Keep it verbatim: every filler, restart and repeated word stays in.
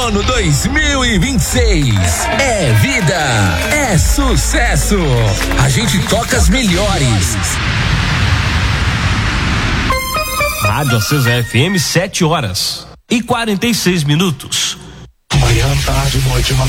Outono dois mil e vinte e seis. É vida, é sucesso. A gente toca as melhores. Rádio Acesa F M, sete horas e quarenta e seis minutos. Manhã, tarde, noite, madrugada.